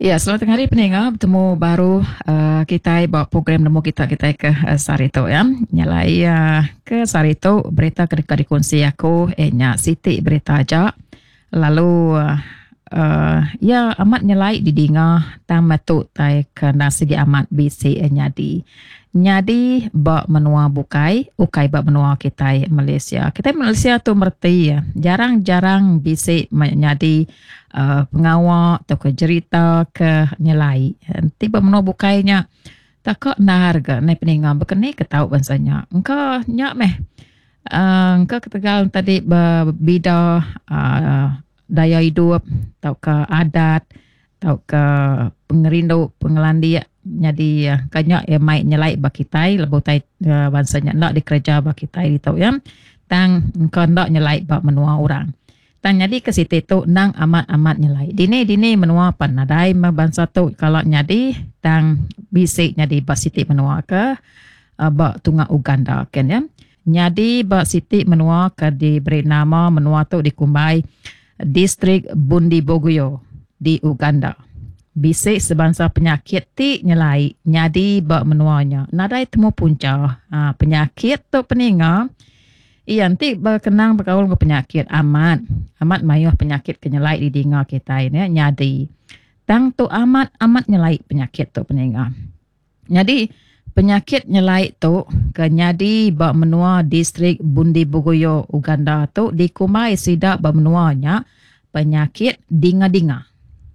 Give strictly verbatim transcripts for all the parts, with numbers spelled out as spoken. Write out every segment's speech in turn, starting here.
Ya, selamat hari pendengar. Bertemu baru uh, kita bawa program nemu kita kita ke uh, Sarito ya. Nyalai uh, ke Sarito berita ketika dikongsi aku eh nya Siti berita aja. Lalu uh, uh, ya amat nyalai didinga tam metu tai kena segi amat bisi eh nyadi. Nyadi bak menua bukai, ukai bak menua kita Malaysia. Kita Malaysia tu merti ya. Jarang-jarang bisi nyadi uh, pengawak atau ke cerita ke nyelai. Tiba menua bukainya tak kok na harga naik peningan berkenai ke tahu bansanya. Engkau nyak meh. Uh, engkau ketegal tadi berbida uh, daya hidup atau ke adat atau ke pengerindu pengelandi jadi uh, kanyak ya mai nyelai baki tai lebih tai uh, bansanya nak dikerja baki tai itu ya. Tang engkau nak nyelai bak menua orang. Tang jadi ke situ tu nang amat-amat nyelai. Dini dini menua panadai bangsa tu kalau nyadi tang bisik nyadi bak siti menua ke uh, bak tunga Uganda kan ya. Nyadi bak siti menua ke diberi nama menua tu dikumbai distrik Bundi Bogoyo di Uganda. Bisik sebangsa penyakit ti nyelai nyadi bak menuanya. Nadai temu punca ha, penyakit tu peninga. Iya, nanti berkenang berkaul ke penyakit amat. Amat mayuh penyakit kenyelai di dinga kita ini, nyadi. Tang tu amat, amat nyelai penyakit tu peninga. Jadi, penyakit nyelai tu ke nyadi bak menua distrik Bundi Bogoyo, Uganda tu dikumai sidak bak menuanya penyakit dinga-dinga.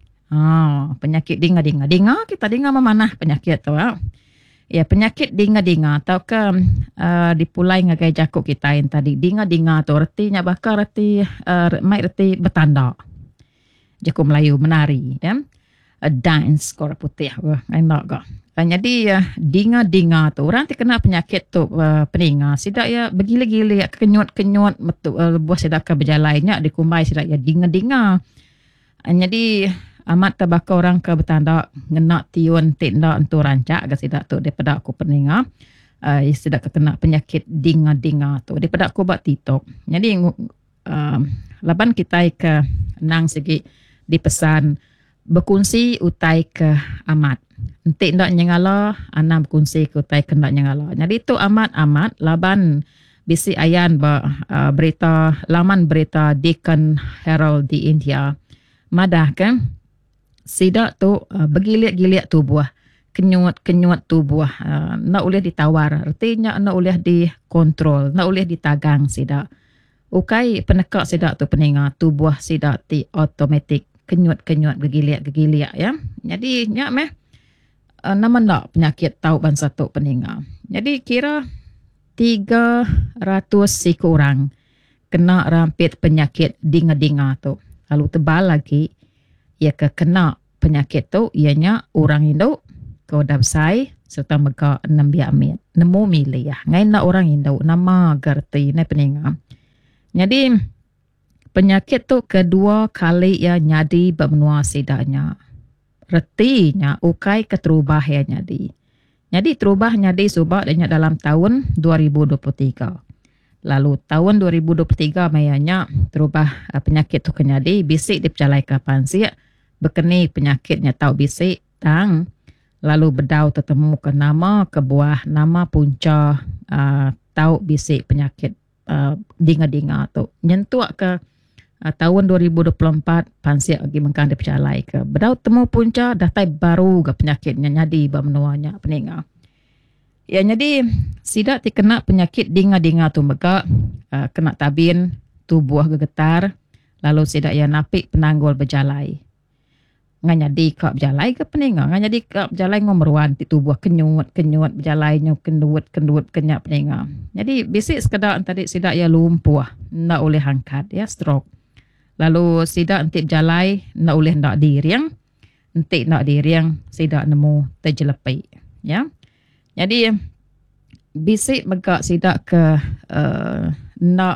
Ah, penyakit dinga-dinga. Dinga, kita dinga memanah penyakit tu. Ha? Ya, penyakit dinga-dinga atau ke uh, dipulai ngagai jakuk kita yang tadi. Dinga-dinga tu artinya bakal arti uh, mai arti bertanda. Jakuk Melayu menari ya. Uh, dance kora putih. Wah, enak ke. Uh, jadi uh, dinga-dinga tu orang terkena penyakit tu uh, peninga. Sidak ya bergila-gila kenyut-kenyut metu uh, buah sidak ke berjalannya dikumbai sidak ya dinga-dinga. Uh, jadi amat tabaka orang ke bertanda ngenak tiun tindak untuk rancak ke sidak tu daripada aku peninga uh, sidak kena penyakit dinga-dinga tu daripada aku buat titok. Jadi uh, laban kita ke nang segi dipesan berkongsi utai ke amat entik ndak nyengala ana berkongsi ke utai ke ndak nyengala. Jadi tu amat-amat laban bisi ayan ba uh, berita laman berita Deccan Herald di India madah kan sidak tu uh, bergilik-gilik tubuh, kenyut-kenyut tubuh, uh, nak boleh ditawar, artinya nak boleh dikontrol, nak boleh ditagang sidak. Ukai penekak sidak tu peninga, tubuh sidak ti automatik kenyut-kenyut bergilik-gilik ya. Jadi nyak meh uh, nama nak penyakit tahu bangsa tu peninga. Jadi kira tiga ratus siku orang kena rampit penyakit dinga-dinga tu. Lalu tebal lagi ia ke kena penyakit tu ianya orang Indo kau dabsai serta mereka enam biak amit nemu milih ya ngai nak orang Indo nama gerti ne peninga. Jadi penyakit tu kedua kali ya nyadi bermenua sidanya retinya ukai keterubah ya nyadi. Jadi terubah nyadi subak dalam tahun dua ribu dua puluh tiga. Lalu tahun dua ribu dua puluh tiga mayanya terubah uh, penyakit tu kenyadi bisik dipercalai ke pansia berkeni penyakitnya tahu bisik tang lalu bedau tertemu ke nama ke buah nama punca uh, tahu bisik penyakit uh, dinga-dinga tu nyentuh ke uh, tahun dua ribu dua puluh empat pansia lagi mengkan dipercalai ke bedau temu punca datai baru ke penyakitnya nyadi bermenuanya peninga. Ya jadi sidak dikena penyakit dinga-dinga tu mega uh, kena tabin tubuh gegetar lalu sidak ya napik penanggul berjalai. Ngan jadi kap berjalai ke peninga ngan jadi kap berjalai ngomeruan ti tubuh kenyut-kenyut berjalai nyuk kendut-kendut kenyak peninga. Jadi bisik sekedar tadi sidak ya lumpuh nak oleh angkat ya stroke. Lalu sidak entik berjalai nak oleh nak diriang entik nak diriang sidak nemu terjelepi ya. Jadi bisik megak sidak ke uh, nak